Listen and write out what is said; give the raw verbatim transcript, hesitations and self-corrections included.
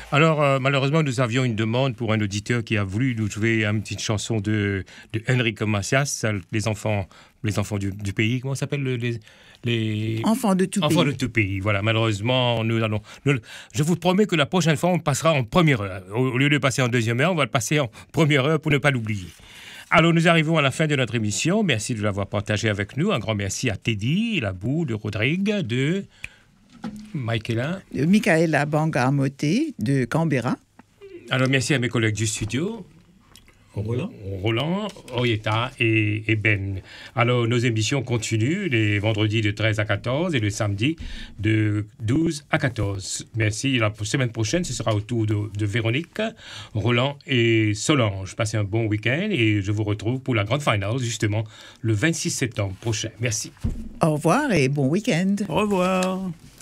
Alors, euh, malheureusement, nous avions une demande pour un auditeur qui a voulu nous jouer une petite chanson de, de Enrico Macias, les enfants, les enfants du, du pays. Comment ça s'appelle le- les, les... Enfants de tout Enfants pays. de tout pays. Voilà, malheureusement, nous allons. nous- je vous promets que la prochaine fois, on passera en première heure. Au, au lieu de passer en deuxième heure, on va le passer en première heure pour ne pas l'oublier. Alors, nous arrivons à la fin de notre émission. Merci de l'avoir partagé avec nous. Un grand merci à Teddy, Labou, de Rodrigue, de Michaela. De Michaela Bangamoté de Canberra. Alors, merci à mes collègues du studio. Roland. Roland, Orietta et, et Ben. Alors, nos émissions continuent les vendredis de treize à quatorze et le samedi de douze à quatorze. Merci. La semaine prochaine, ce sera au tour de, de Véronique, Roland et Solange. Passez un bon week-end et je vous retrouve pour la grande finale, justement, le vingt-six septembre prochain. Merci. Au revoir et bon week-end. Au revoir.